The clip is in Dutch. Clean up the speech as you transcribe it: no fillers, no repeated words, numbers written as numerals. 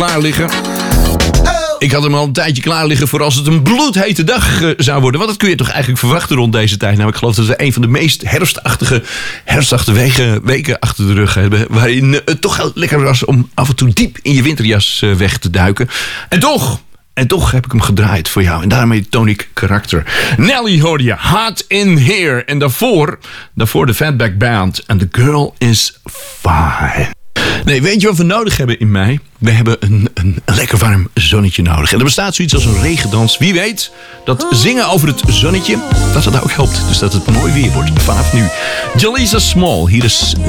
klaar liggen. Ik had hem al een tijdje klaar liggen voor als het een bloedhete dag zou worden. Want dat kun je toch eigenlijk verwachten rond deze tijd. Nou, ik geloof dat we een van de meest herfstachtige weken achter de rug hebben. Waarin het toch heel lekker was om af en toe diep in je winterjas weg te duiken. En toch heb ik hem gedraaid voor jou. En daarmee toon ik karakter. Nelly hoorde je. Hot in Here. En daarvoor de Fatback Band. And the Girl is Fine. Nee, weet je wat we nodig hebben in mei? We hebben een lekker warm zonnetje nodig. En er bestaat zoiets als een regendans. Wie weet dat zingen over het zonnetje, dat het ook helpt. Dus dat het mooi weer wordt. Vanaf nu. Jalisa Small. Hier is